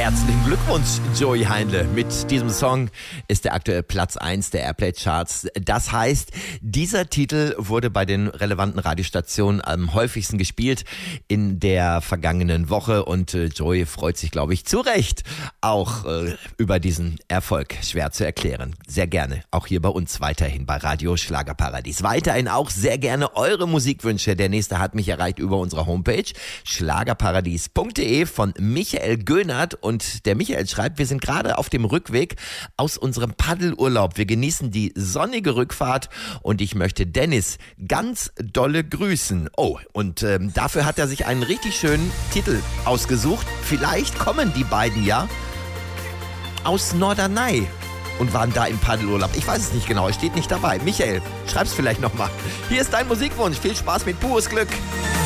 Herzlichen Glückwunsch, Joey Heinle. Mit diesem Song ist der aktuell Platz 1 der Airplay-Charts. Das heißt, dieser Titel wurde bei den relevanten Radiostationen am häufigsten gespielt in der vergangenen Woche. Und Joey freut sich, glaube ich, zu Recht auch über diesen Erfolg. Schwer zu erklären. Sehr gerne. Auch hier bei uns weiterhin bei Radio Schlagerparadies. Weiterhin auch sehr gerne eure Musikwünsche. Der nächste hat mich erreicht über unsere Homepage schlagerparadies.de von Michael Göhnert. Und der Michael schreibt, wir sind gerade auf dem Rückweg aus unserem Paddelurlaub. Wir genießen die sonnige Rückfahrt und ich möchte Dennis ganz dolle grüßen. Oh, und dafür hat er sich einen richtig schönen Titel ausgesucht. Vielleicht kommen die beiden ja aus Norderney und waren da im Paddelurlaub. Ich weiß es nicht genau, es steht nicht dabei. Michael, schreib's vielleicht nochmal. Hier ist dein Musikwunsch. Viel Spaß mit pures Glück.